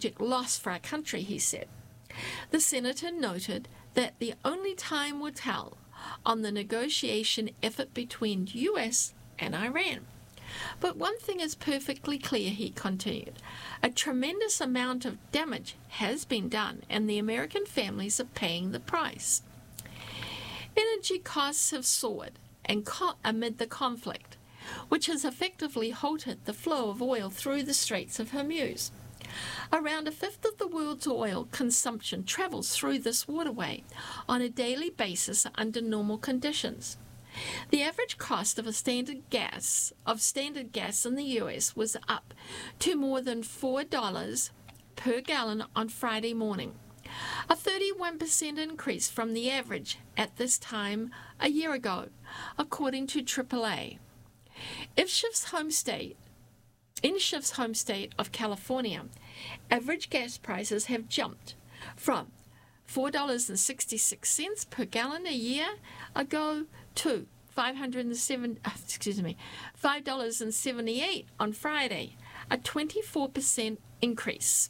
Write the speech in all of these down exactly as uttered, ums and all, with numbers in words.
strategic loss for our country, he said. The senator noted that the only time will tell on the negotiation effort between U S and Iran. But one thing is perfectly clear, he continued. A tremendous amount of damage has been done, and the American families are paying the price. Energy costs have soared and co- amid the conflict, which has effectively halted the flow of oil through the Straits of Hormuz. Around a fifth of the world's oil consumption travels through this waterway on a daily basis under normal conditions. The average cost of a standard gas of standard gas in the U S was up to more than four dollars per gallon on Friday morning, a thirty-one percent increase from the average at this time a year ago, according to triple A. If Schiff's home state In Schiff's home state of California, average gas prices have jumped from four dollars and sixty-six cents per gallon a year ago to five hundred seven, excuse me, five dollars and seventy-eight cents on Friday, a twenty-four percent increase.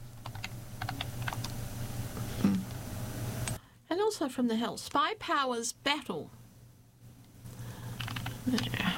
And also from the Hill, spy powers battle. Yeah.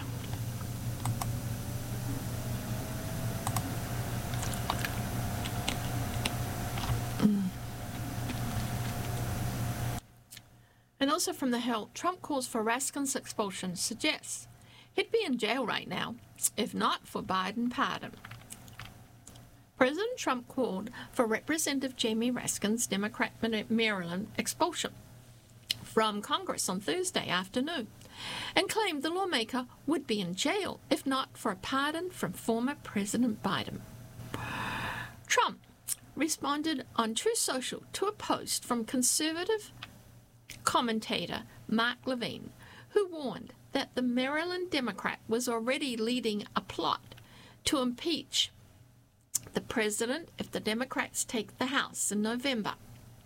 And also from the Hill, Trump calls for Raskin's expulsion, suggests he'd be in jail right now, if not for Biden pardon. President Trump called for Representative Jamie Raskin's Democrat Maryland expulsion from Congress on Thursday afternoon and claimed the lawmaker would be in jail if not for a pardon from former President Biden. Trump responded on Truth Social to a post from conservative commentator Mark Levine, who warned that the Maryland Democrat was already leading a plot to impeach the president if the Democrats take the House in November.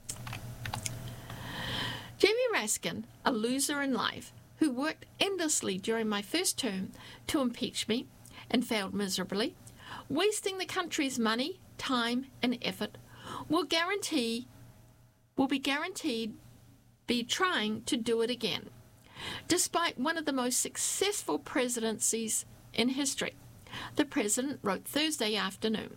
Jamie Raskin, a loser in life, who worked endlessly during my first term to impeach me and failed miserably, wasting the country's money, time, and effort, will guarantee will be guaranteed be trying to do it again, despite one of the most successful presidencies in history, the president wrote Thursday afternoon.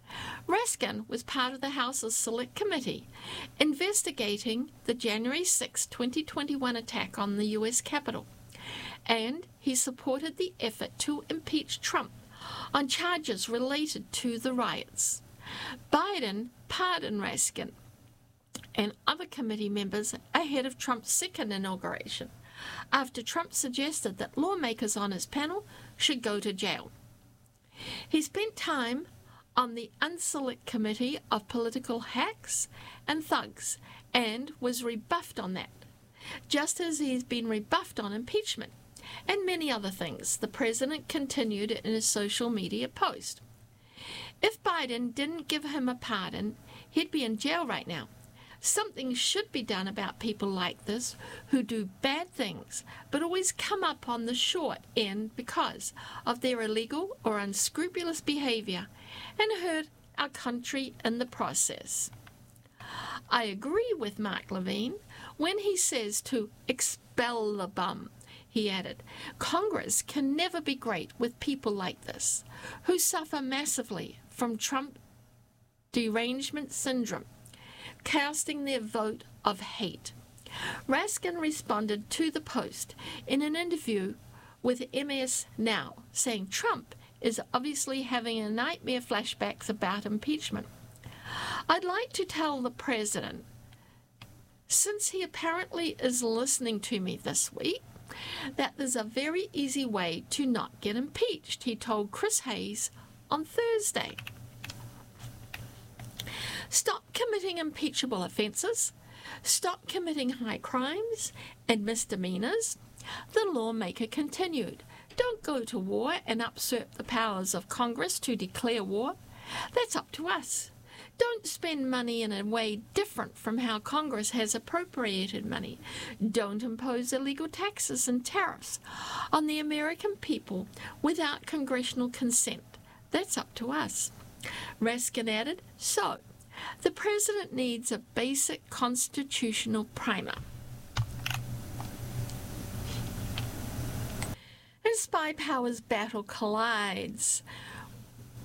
Raskin was part of the House's Select Committee investigating the January sixth, twenty twenty-one attack on the U S Capitol, and he supported the effort to impeach Trump on charges related to the riots. Biden pardoned Raskin and other committee members ahead of Trump's second inauguration, after Trump suggested that lawmakers on his panel should go to jail. He spent time on the Unselect Committee of Political Hacks and Thugs and was rebuffed on that, just as he's been rebuffed on impeachment and many other things, the president continued in his social media post. If Biden didn't give him a pardon, he'd be in jail right now. Something should be done about people like this who do bad things but always come up on the short end because of their illegal or unscrupulous behavior and hurt our country in the process. I agree with Mark Levine when he says to expel the bum. He added, Congress can never be great with people like this who suffer massively from Trump derangement syndrome, casting their vote of hate. Raskin responded to the Post in an interview with M S Now, saying Trump is obviously having a nightmare flashbacks about impeachment. I'd like to tell the president, since he apparently is listening to me this week, that there's a very easy way to not get impeached, he told Chris Hayes on Thursday. Stop committing impeachable offences. Stop committing high crimes and misdemeanours. The lawmaker continued. Don't go to war and usurp the powers of Congress to declare war. That's up to us. Don't spend money in a way different from how Congress has appropriated money. Don't impose illegal taxes and tariffs on the American people without congressional consent. That's up to us. Raskin added, so, the president needs a basic constitutional primer. As spy powers battle collides,